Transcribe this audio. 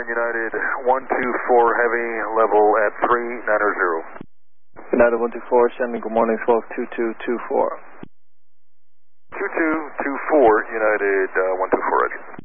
United 124 Heavy, level at 390. United 124, sending good morning, swell 2224. 2224, United 124, Roger.